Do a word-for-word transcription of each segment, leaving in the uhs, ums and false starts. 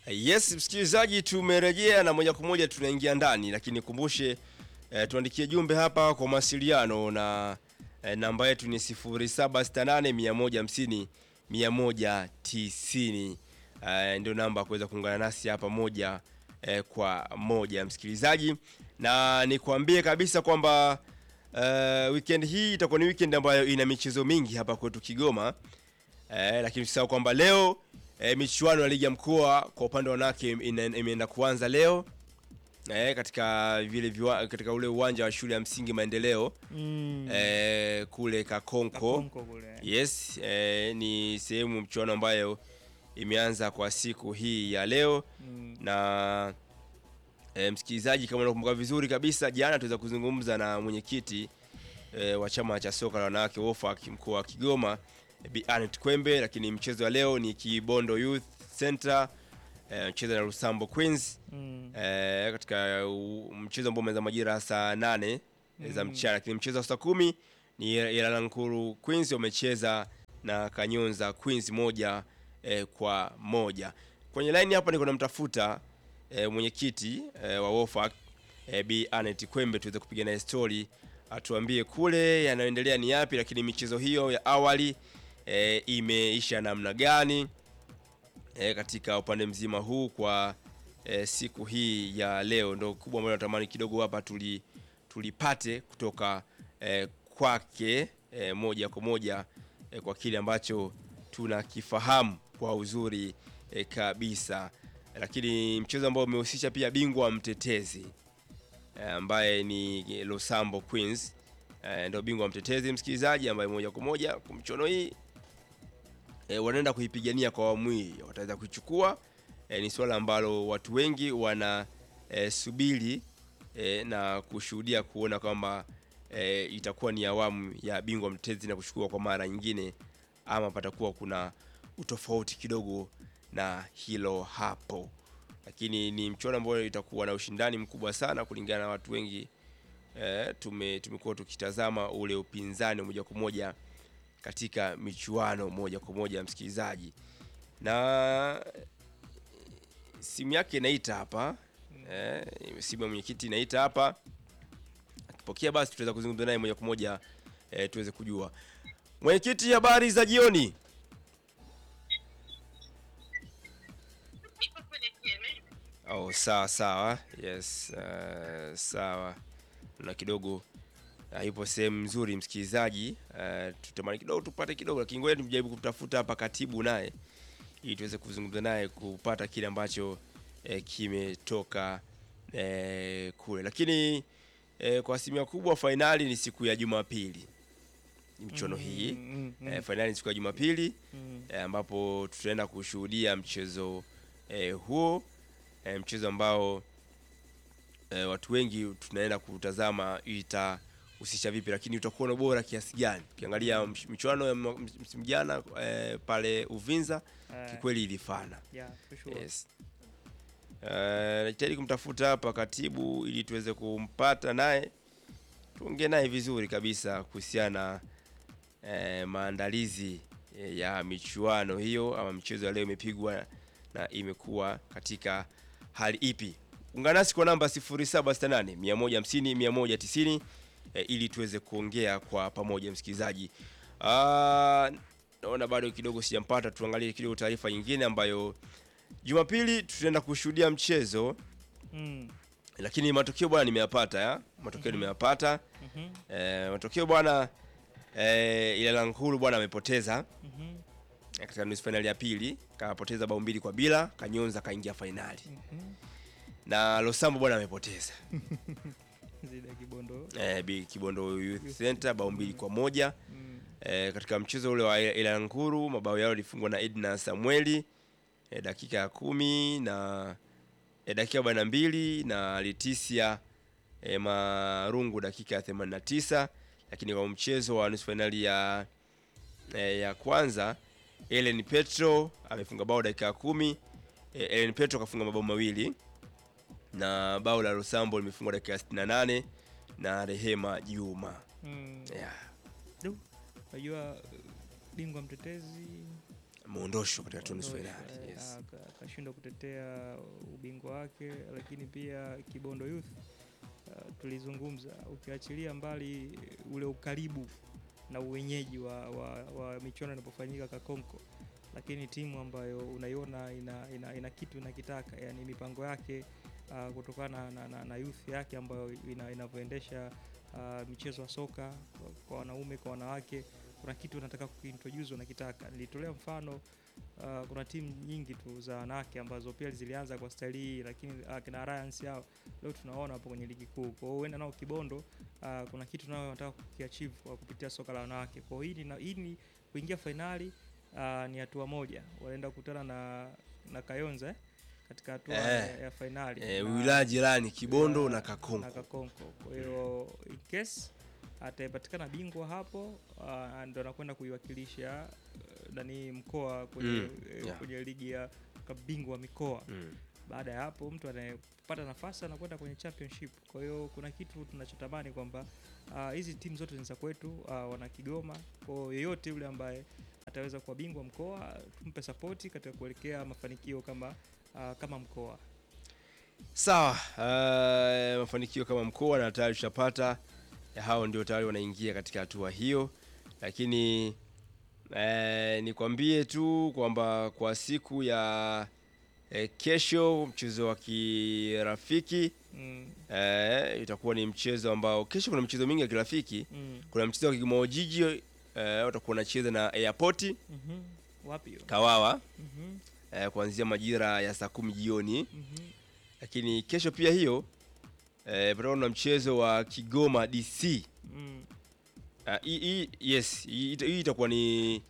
Yes, msikilizaji, tumerejea na moja kwa moja tunaingia ndani, lakini kumbushe eh, tuandikie jumbe hapa kwa mawasiliano na eh, namba yetu ni sifuri saba sita nane mia moja hamsini mia moja tisini. Eh, ndio namba kuweza kuungana nasi hapa moja eh, kwa moja msikilizaji, na nikwambie kabisa kwamba eh, weekend hii itakuwa ni weekend ambayo ina michezo mingi hapa kwetu Kigoma. Eh, lakini usisahau kwamba leo E, michuano ya ligi ya mkoa kwa upande wa wanawake imeenda kuanza leo e, katika vile viwa, katika ule uwanja wa shule ya msingi Maendeleo mm. e, kule Kakonko, Kakonko kule. Yes, e, ni sehemu mchuano ambayo imeanza kwa siku hii ya leo mm. na e, msikilizaji, kama unakumbuka vizuri kabisa, jana tuweza kuzungumza na mwenyekiti e, wa chama cha soka la wanawake WOFAC mkoa wa Kigoma Bi Anet Kwembe, lakini mchezo wa leo ni Kibondo Youth Center eh, mchezo na Lusambo Queens mm. eh, katika uh, mchezo ambao umeanza majira saa nane mm. za mchana, lakini mchezo wa saa kumi ni Ilalankuru Queens wamecheza na Kanyonza Queens moja eh, kwa moja. Kwenye line hapa niko namtafuta eh, mwenyekiti eh, wa WOFAC eh, Bi Anet Kwembe tuweze kupiga naye story, atuambie kule yanayoendelea ni yapi, lakini michezo hiyo ya awali E, imeisha namna gani e, katika upande mzima huu kwa e, siku hii ya leo. Ndio kubwa ambayo natamani kidogo hapa tuli tulipate kutoka e, kwake e, moja kwa moja e, kwa kile ambacho tunakifahamu kwa uzuri e, kabisa. Lakini mchezo ambao umehusisha pia bingwa mtetezi e, ambaye ni Lusambo Queens e, ndio bingwa mtetezi msikilizaji, ambaye moja kwa moja kumchono hii E, wanaenda kuipigania kwa awamu hii, wataweza kuichukua. E, ni swala ambalo watu wengi wana e, subiri e, na kushuhudia kuona kwamba e, itakuwa ni awamu ya bingwa mtetezi na kuchukua kwa mara nyingine, ama patakuwa kuna utofauti kidogo na hilo hapo. Lakini ni mchuano ambao itakuwa na ushindani mkubwa sana kulingana na watu wengi. E, tume tumekuwa tukitazama ule upinzani moja kwa moja katika michuano moja kwa moja msikilizaji, na simu yake inaita hapa eh, simu ya mwenyekiti inaita hapa, akipokea basi tutaweza kuzungumza naye moja kwa moja eh, tuweze kujua. Mwenyekiti, habari za jioni? Oh, sawa sawa, yes, uh, sawa na kidogo Uh, yupo sehemu nzuri msikilizaji, uh, tutamani kidogo tupate kidogo, lakini ngoja tujaribu kutafuta hapa katibu naye ili tuweze kuzungumza naye kupata kile ambacho eh, kimetoka eh, kule. Lakini eh, kwa asilimia kubwa finali ni siku ya Jumapili mchono mm, hii mm, mm. Eh, finali ni siku ya Jumapili mm. eh, ambapo tutaenda kushuhudia mchezo eh, huo eh, mchezo ambao eh, watu wengi tunaenda kutazama ita usisha vipi, lakini utakuwa na bora kiasi gani. Ukiangalia michuano ya msimu jana eh, pale Uvinza uh, kikweli ilifana. Yeah, for sure. Yes. Uh, najitahidi kumtafuta hapa katibu ili tuweze kumpata naye tuongee naye vizuri kabisa kuhusiana eh, maandalizi eh, ya michuano hiyo ama mchezo ya leo imepigwa na imekuwa katika hali ipi. Ungana nasi kwa namba sifuri saba sita nane mia moja hamsini mia moja tisini E, ili tuweze kuongea kwa pamoja msikilizaji. Ah, naona bado kidogo sijampata, tuangalie kidogo taarifa nyingine ambayo Jumapili tutaenda kushuhudia mchezo. Mm. Lakini matokeo bwana nimeyapata ya. Matokeo mm-hmm. nimeyapata. Mhm. Eh, matokeo bwana eh Ilalankuru bwana amepoteza. Mhm. Katika nusu finali ya pili, kapoteza bao mbili kwa bila, Kanyonza kaingia finali. Mhm. Na Lusambo bwana amepoteza. Zida Kibondo eh Bi Kibondo Youth Center bao mbili kwa moja. Mm. Eh, katika mchezo ule wa Ilalankuru mabao yao yalifungwa na Edna Samueli eh, dakika ya kumi na eh, dakika arobaini na mbili na Leticia eh, Marungu dakika ya themanini na tisa. Lakini kwa mchezo wa nusu finali ya eh, ya kwanza Ellen Petro amefunga bao dakika ya kumi. eh, Ellen Petro kafunga mabao mawili na bao la Lusambo limefungwa dakika ya sitini na nane na Rehema Juma. Mm. Yeah. Du, unajua bingwa mtetezi muondosho katika nusu Ondosho, finali. eh, Yes. aka- akashindwa kutetea ubingwa wake, lakini pia Kibondo Youth uh, tulizungumza, ukiachilia mbali ule ukaribu na uwenyeji wa, wa, wa michuano inapofanyika Kakonko, lakini timu ambayo unaiona ina, ina, ina kitu inakitaka, yani mipango yake uh, kutokana na, na, na youth yake ambayo ina, inavyoendesha uh, michezo ya soka kwa, kwa wanaume kwa wanawake, kuna kitu unataka kuintroduce unakitaka. Nilitolea mfano uh, kuna timu nyingi tu za wanawake ambazo pia zilianza kwa staili hii, lakini uh, kina Alliance yao leo tunaona hapo kwenye ligi kuu. Kwa hiyo huenda nao Kibondo uh, kuna kitu nao wanataka kukiachieve kwa kupitia soka la wanawake. Kwa hiyo hii ni hii ni kuingia finali uh, ni hatua moja. Wanaenda kukutana na na Kayonza eh, katika hatua Eh, ya, ya finali. Eh, Na- wilaya jirani Kibondo ya- na Kakonko. na Kakonko. Kwa hiyo in case atapatikana bingwa hapo uh, ndo anakwenda kuiwakilisha uh, nani mkoa kwenye, Mm, eh, yeah. kwenye ligi ya bingwa mikoa. Mm. Baada ya hapo mtu anayepata nafasi anakwenda kwenye championship. Kwa hiyo kuna kitu tunachotamani kwamba ah, hizi uh, timu zote ni za kwetu, uh, wana Kigoma. Kwa hiyo yeyote yule ambaye ataweza kuwa bingwa mkoa tumpe sapoti katika kuelekea mafanikio kama uh, kama mkoa. Sawa, uh, mafanikio kama mkoa na tayari tushapata. Hao ndio tayari wanaingia katika hatua hiyo, lakini eh, nikwambie tu kwamba kwa siku ya eh, kesho mchezo wa kirafiki Mm. eh, itakuwa ni mchezo ambao kesho kuna mchezo mingi ya kirafiki. Mm. Kuna mchezo wa Kigoma Ujiji eh, watakuwa wanacheza na Airport Mhm. Wapi hiyo? Kawawa Mhm. eh, kuanzia majira ya saa kumi jioni. Mhm. Lakini kesho pia hiyo eh, patakuwa na mchezo wa Kigoma D C. Mm. Uh, hii hii yes, hii ita- hii itakuwa ni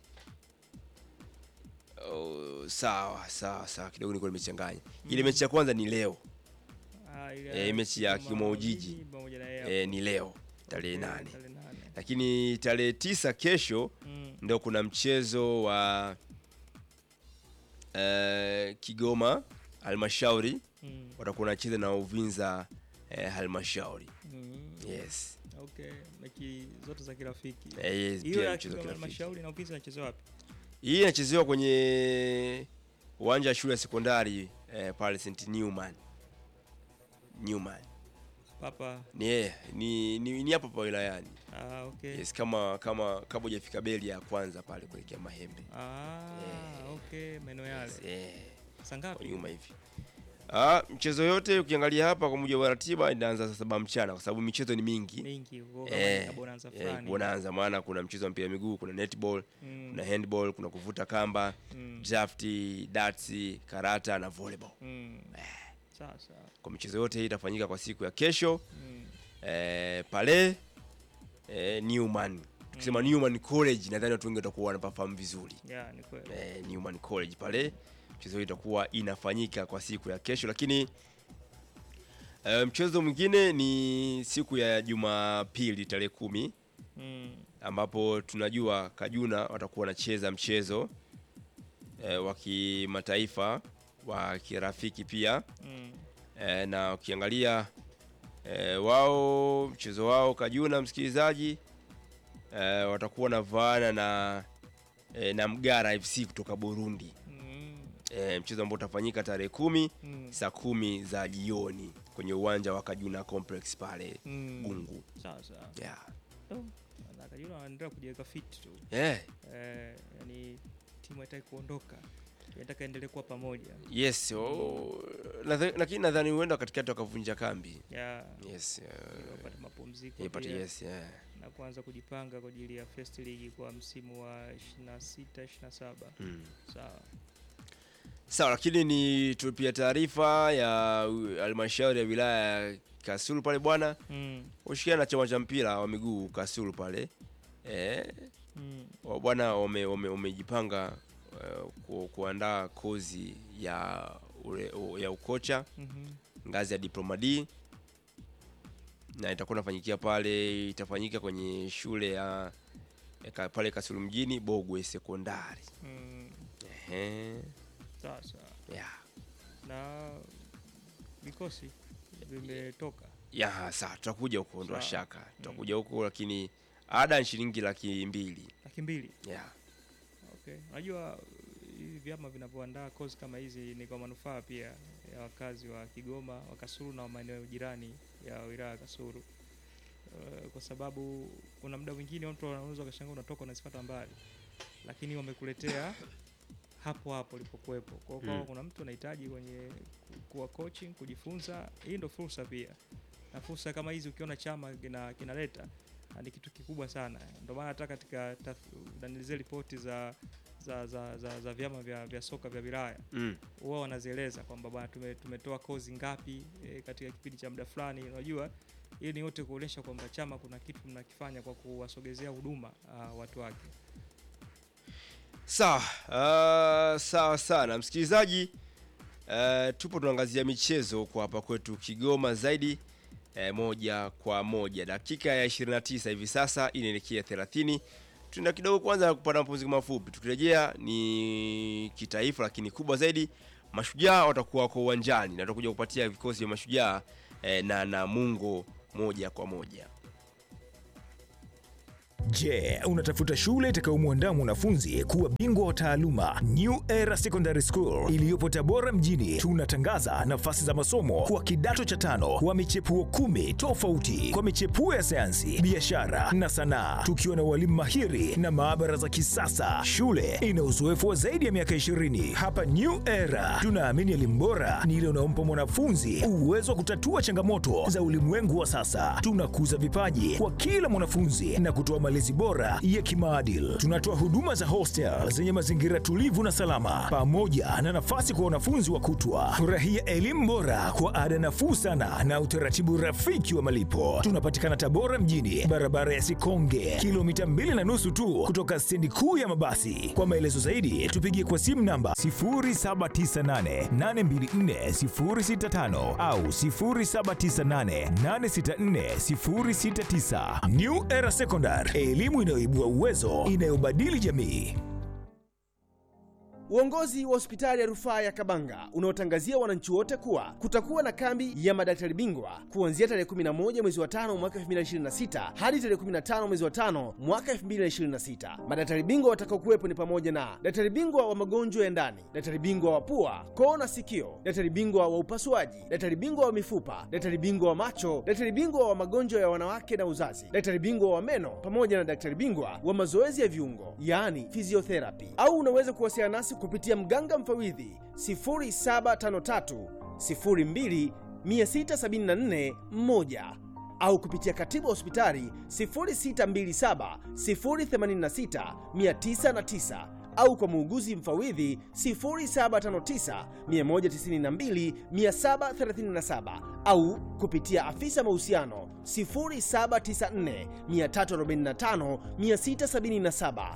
oh, sawa sawa sawa, kidogo nilikuwa nimechanganya. Ile Mm. mechi ya kwanza ni leo. Ah, ile Eh, mechi ya Kigoma Kigoma Ujiji pamoja na Airport. eh, ni leo tarehe Okay, nane. tarehe nane. Lakini tarehe tisa kesho Mm. ndio kuna mchezo wa eh, Kigoma Halmashauri Mm. watakuwa wanacheza na Uvinza eh, Halmashauri. Mm. Yes. Okay, mechi zote za kirafiki. Eh, yes, Hiyo pia ya mchezo wa Kigoma kirafiki. Halmashauri na Uvinza inachezwa wapi? Hii inachezewa kwenye uwanja wa shule ya sekondari eh, pale Saint Newman. Newman. Papa. Ni eh, ni ni, ni hapo pa wilayani. Ah, okay. Yes, kama kama kabla hujafika beli ya kwanza pale kuelekea Mahembe. Ah, Eh, okay, maeneo yale. Yes, eh, Saa kwa ngapi? nyuma hivi. Ah, mchezo yote ukiangalia hapa kwa mujibu wa ratiba inaanza saa saba mchana kwa sababu michezo ni mingi. Mingi, kwa Eh, kama bonanza eh, fulani. bonanza maana kuna mchezo wa mpira wa miguu, kuna netball, Mm. kuna handball, kuna kuvuta kamba, Mm. draft, darts, karata na volleyball. Mm. Sawa sawa. Kwa michezo yote hii itafanyika kwa siku ya kesho Mm. eh, pale eh, Newman. Tukisema Mm. Newman College nadhani watu wengi watakuwa wanapafahamu vizuri. Yeah, ni kweli. Eh, Newman College pale mchezo huu itakuwa inafanyika kwa siku ya kesho, lakini eh, mchezo mwingine ni siku ya Jumapili tarehe kumi Mm. ambapo tunajua Kajuna watakuwa wanacheza mchezo eh, wa kimataifa wa kirafiki pia. Mm. E, na ukiangalia e, wao mchezo wao Kajuna msikilizaji e, watakuwa na vaana na e, na Mgara F C kutoka Burundi. Mm. E, mchezo ambao utafanyika tarehe kumi Mm. saa kumi za jioni kwenye uwanja wa Kajuna Complex pale Mm. Gungu. Sawa sawa. Yeah. Oh, na Kajuna wanaendelea kujiweka fit tu. Yeah. Eh, yani timu haitaki kuondoka. Inataka endelee kuwa pamoja. Yes, oh, nadha- lakini nadhani huenda katikati wakavunja kambi. Yeah. Yes. Ili Uh, wapate mapumziko ipate pia, yes, yeah. na kuanza kujipanga kwa ajili ya First League kwa msimu wa ishirini na sita ishirini na saba. Mm. Sawa. Sawa, lakini ni tupia taarifa ya uh, halmashauri ya wilaya ya Kasulu pale bwana, Mm. ushikiana na chama cha mpira wa miguu Kasulu pale eh, Mm. wa bwana wame- wame- wamejipanga uh, ku, kuandaa kozi ya ule, u, ya ukocha Mhm. ngazi ya diploma D, na itakuwa inafanyikia pale, itafanyika kwenye shule ya, ya ka- pale Kasulu mjini Bogwe sekondari. Mm. Ehe, Sawa sawa. yeah. Na vikosi vimetoka. Ya, sawa, tutakuja huko ndo Sawa. shaka. Tutakuja huko lakini ada ni shilingi laki mbili. Laki mbili. Yeah. Okay. Unajua hivi vyama vinavyoandaa kozi kama hizi ni kwa manufaa pia ya wakazi wa Kigoma, wa Kasulu na maeneo jirani ya wilaya ya Kasulu. Uh, kwa sababu kuna muda mwingine mtu anaweza kashangaa unatoka unasipata mbali, lakini wamekuletea hapo hapo ulipokuepo. Kwa hiyo mm. kuna mtu anahitaji kwenye kuwa coaching, kujifunza, hii ndio fursa pia. Na fursa kama hizi ukiona chama kina kinaleta ni kitu kikubwa sana. Ndio maana hata katika zile ripoti za za za za, za vyama vya, vya soka vya wilaya mm. wao wanazieleza kwamba bwana tume, tumetoa kozi ngapi e, katika kipindi cha muda fulani. Unajua hii ni yote kuonesha kwamba chama kuna kitu mnakifanya kwa kuwasogezea huduma uh, watu wake. Sawa, uh, sawa sana msikilizaji. Uh, tupo tunaangazia michezo kwa hapa kwetu Kigoma zaidi eh, moja kwa moja. Dakika ya ishirini na tisa hivi sasa inaelekea thelathini. Tuna kidogo kwanza kupata mapumziko mafupi. Tukirejea ni kitaifa lakini kubwa zaidi. Mashujaa watakuwa kwa uwanjani na tutakuja kupatia vikosi vya Mashujaa eh, na Namungo moja kwa moja. Je, unatafuta shule itakayomuandaa mwanafunzi kuwa bingwa wa taaluma? New Era Secondary School iliyopo Tabora mjini tunatangaza nafasi za masomo kwa kidato cha tano wa michepuo kumi tofauti kwa michepuo ya sayansi, biashara na sanaa, tukiwa na walimu mahiri na maabara za kisasa. Shule ina uzoefu wa zaidi ya miaka ishirini. Hapa New Era tunaamini elimu bora ni ile unaompa mwanafunzi uwezo wa kutatua changamoto za ulimwengu wa sasa. Tunakuza vipaji kwa kila mwanafunzi na kutoa malezi bora ya kimaadili. Tunatoa huduma za hostel zenye mazingira tulivu na salama, pamoja na nafasi kwa wanafunzi wa kutwa. Furahia elimu bora kwa ada nafuu sana na utaratibu rafiki wa malipo. Tunapatikana Tabora mjini, barabara ya Sikonge, kilomita mbili na nusu tu kutoka stendi kuu ya mabasi. Kwa maelezo zaidi tupigie kwa simu namba sifuri saba tisa nane nane mbili nne sifuri sita tano au sifuri saba tisa nane nane sita nne sifuri sita tisa. New Era Secondary, elimu inayoibua uwezo, inayobadili jamii. Uongozi wa hospitali ya rufaa ya Kabanga unaotangazia wananchi wote kuwa kutakuwa na kambi ya madaktari bingwa kuanzia tarehe kumi na moja mwezi wa tano mwaka elfu mbili na ishirini na sita hadi tarehe kumi na tano mwezi wa tano mwaka elfu mbili na ishirini na sita. Madaktari bingwa watakaokuwepo ni pamoja na daktari bingwa wa magonjwa ya ndani, daktari bingwa wa pua, koo na sikio, daktari bingwa wa upasuaji, daktari bingwa wa mifupa, daktari bingwa wa macho, daktari bingwa wa magonjwa ya wanawake na uzazi, daktari bingwa wa meno, pamoja na daktari bingwa wa mazoezi ya viungo, yaani physiotherapy. Au unaweza kuwasiliana nasi kupitia mganga mfawidhi sifuri saba tano tatu sifuri mbili sita saba nne moja au kupitia katibu hospitali sifuri sita mbili saba sifuri themanini na sita tisa zero tisa au kwa muuguzi mfawidhi sifuri saba tano tisa moja tisa mbili saba three saba au kupitia afisa mahusiano sifuri saba tisa nne tatu arobaini tano sita saba saba.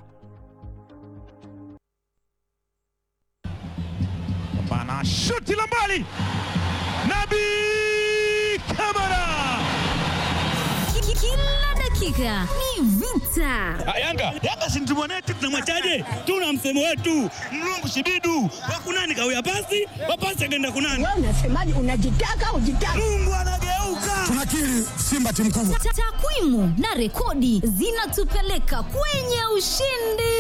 Bana shuti la mbali, Nabi Kamara. Kila dakika ni vita. Yanga, Yanga si mtumwanetu tunamwachaje? Tuna msemo wetu, mlungu shibidu, wakunani kawia pasi, wapasi akaenda kunani. Wewe unasemaje? Unajitaka ujitaka. Mungu anageuka. Tunakiri Simba timu kubwa. Takwimu na rekodi zinatupeleka kwenye ushindi.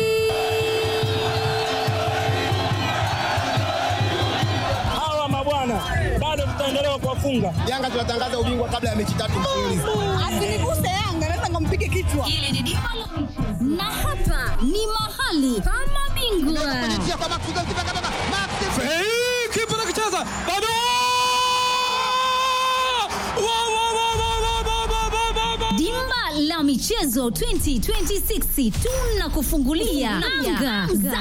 Bado tutaendelea kuwafunga. Yanga tunatangaza ubingwa kabla ya mechi tatu mfululizo. Asiniguse Yanga, naweza ngompige kichwa. Hili ni dimba na hapa ni mahali pa mabingwa. Hey, kipa anakicheza. Bado! Dimba la michezo twenty twenty-six tunakufungulia anga.